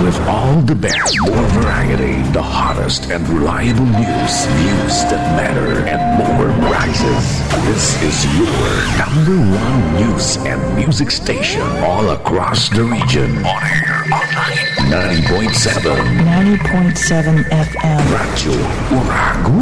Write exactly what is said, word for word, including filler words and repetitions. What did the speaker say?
with all the best, more variety, the hottest and reliable news, news that matter, and more prizes. This is your number one news and music station all across the region. On air, online, ninety point seven. ninety point seven F M. Radyo Uragu.